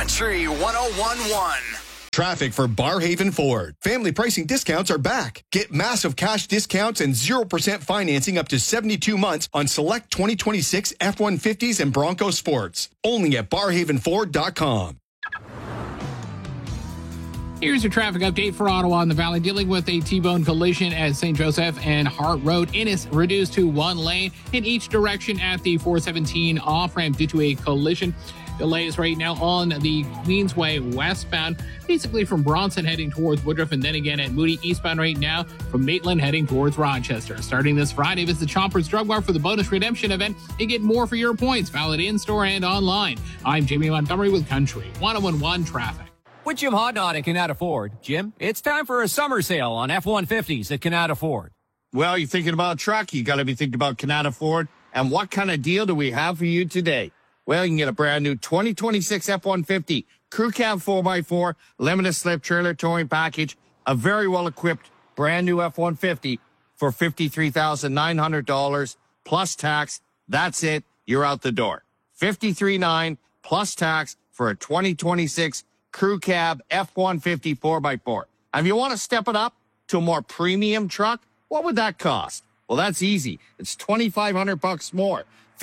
Country 101.1. Traffic for Barrhaven Ford. Family pricing discounts are back. Get massive cash discounts and 0% financing up to 72 months on select 2026 F-150s and Bronco Sports. Only at barrhavenford.com. Here's your traffic update for Ottawa and the Valley. Dealing with a T-bone collision at St. Joseph and Hart Road. It is reduced to one lane in each direction at the 417 off-ramp due to a collision. Delays right now on the Queensway westbound, basically from Bronson heading towards Woodruff, and then again at Moody eastbound right now from Maitland heading towards Rochester. Starting this Friday, visit Chompers Drug Mart for the bonus redemption event and get more for your points. Valid in-store and online. I'm Jamie Montgomery with Country 101.1 Traffic. With Jim Hodnott at Canada Ford. Jim, it's time for a summer sale on F-150s at Canada Ford. Well, you're thinking about a truck, you got to be thinking about Canada Ford. And what kind of deal do we have for you today? Well, you can get a brand new 2026 F-150 Crew Cab 4x4 limited slip trailer towing package, a very well-equipped brand new F-150 for $53,900 plus tax. That's it. You're out the door. $53,900 plus tax for a 2026 Crew Cab F-150 4x4. And if you want to step it up to a more premium truck, what would that cost? Well, that's easy. It's $2,500 more.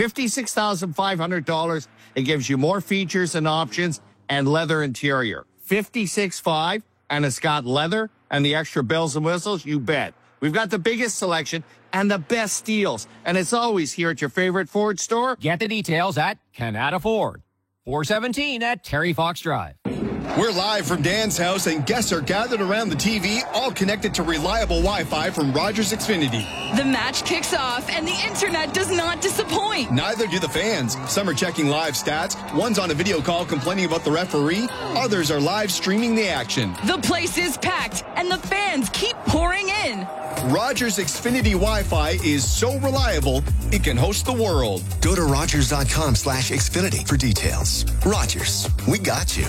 $56,500. It gives you more features and options and leather interior. $56,500, and it's got leather and the extra bells and whistles. You bet. We've got the biggest selection and the best deals, and it's always here at your favorite Ford store. Get the details at Canada Ford. 417 at Terry Fox Drive. We're live from Dan's house, and guests are gathered around the TV, all connected to reliable Wi-Fi from Rogers Xfinity. The match kicks off, and the internet does not disappoint. Neither do the fans. Some are checking live stats. One's on a video call complaining about the referee. Others are live streaming the action. The place is packed, and the fans keep pouring in. Rogers Xfinity Wi-Fi is so reliable, it can host the world. Go to Rogers.com/Xfinity for details. Rogers, we got you.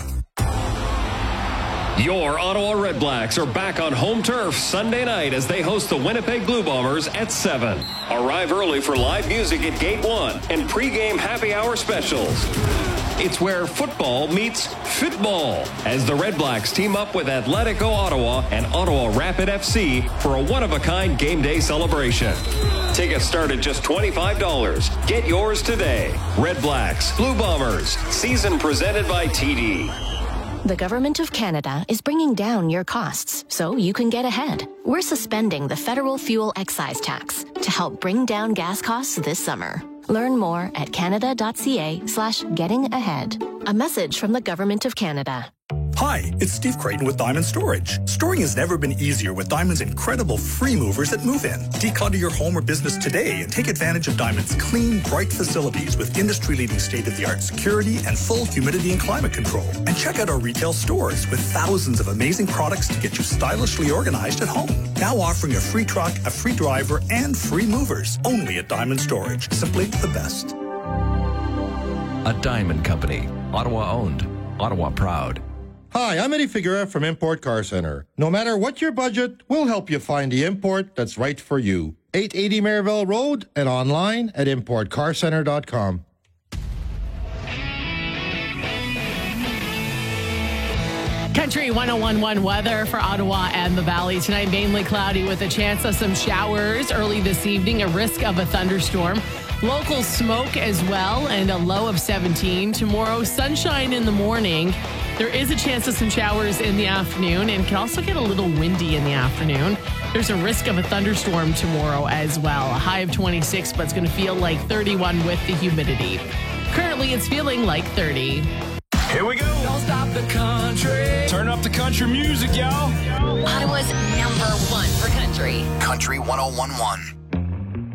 Your Ottawa Redblacks are back on home turf Sunday night as they host the Winnipeg Blue Bombers at 7. Arrive early for live music at Gate 1 and pregame happy hour specials. It's where football meets football as the Redblacks team up with Atletico Ottawa and Ottawa Rapid FC for a one-of-a-kind game day celebration. Tickets start at just $25. Get yours today. Redblacks, Blue Bombers, season presented by TD. The Government of Canada is bringing down your costs so you can get ahead. We're suspending the federal fuel excise tax to help bring down gas costs this summer. Learn more at canada.ca/getting-ahead. A message from the Government of Canada. Hi, it's Steve Creighton with Diamond Storage. Storing has never been easier with Diamond's incredible free movers at Move In. Declutter your home or business today and take advantage of Diamond's clean, bright facilities with industry-leading state-of-the-art security and full humidity and climate control. And check out our retail stores with thousands of amazing products to get you stylishly organized at home. Now offering a free truck, a free driver, and free movers. Only at Diamond Storage. Simply the best. A Diamond Company. Ottawa owned. Ottawa proud. Hi, I'm Eddie Figueroa from Import Car Center. No matter what your budget, we'll help you find the import that's right for you. 880 Maryville Road and online at importcarcenter.com. Country 101.1 weather for Ottawa and the Valley. Tonight, mainly cloudy with a chance of some showers early this evening, a risk of a thunderstorm. Local smoke as well, and a low of 17. Tomorrow, sunshine in the morning. There is a chance of some showers in the afternoon and can also get a little windy in the afternoon. There's a risk of a thunderstorm tomorrow as well. A high of 26, but it's going to feel like 31 with the humidity. Currently, it's feeling like 30. Here we go. Don't stop the country. Turn up the country music, y'all. Ottawa's #1 for country. Country 101.1.